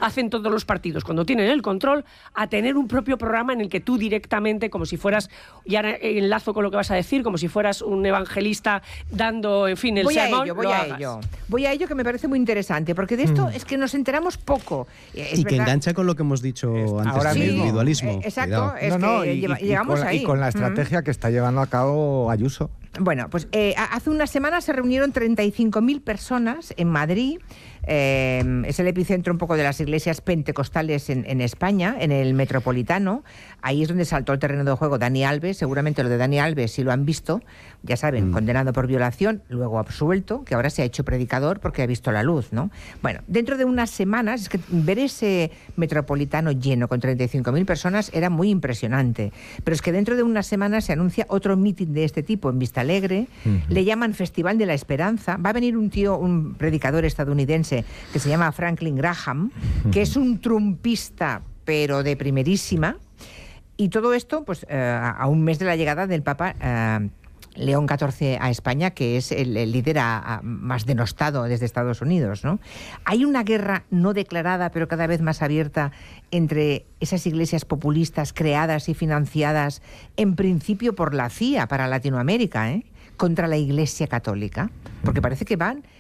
hacen todos los partidos cuando tienen el control, a tener un propio programa en el que tú directamente, como si fueras, ya enlazo con lo que vas a decir, como si fueras un evangelista dando, en fin, el sermón. Voy a ello, que me parece muy interesante, porque de esto es que nos enteramos poco. Y que engancha con lo que hemos dicho antes ahora del mismo. Individualismo. Exacto, llegamos ahí. Y con la estrategia que está llevando a cabo Ayuso. Bueno, pues hace unas semanas se reunieron 35.000 personas en Madrid. Es el epicentro un poco de las iglesias pentecostales en España, en el Metropolitano. Ahí es donde saltó el terreno de juego Dani Alves. Seguramente lo de Dani Alves, si lo han visto, ya saben, condenado por violación, luego absuelto, que ahora se ha hecho predicador porque ha visto la luz, ¿no? Bueno, dentro de unas semanas, es que ver ese Metropolitano lleno con 35.000 personas era muy impresionante. Pero es que dentro de unas semanas se anuncia otro mítin de este tipo en Vistalegre. Le llaman Festival de la Esperanza. Va a venir un predicador estadounidense que se llama Franklin Graham, que es un trumpista, pero de primerísima. Y todo esto, pues, a un mes de la llegada del Papa León XIV a España, que es el líder más denostado desde Estados Unidos, ¿no? Hay una guerra no declarada, pero cada vez más abierta, entre esas iglesias populistas creadas y financiadas, en principio por la CIA para Latinoamérica, contra la Iglesia Católica, porque parece que van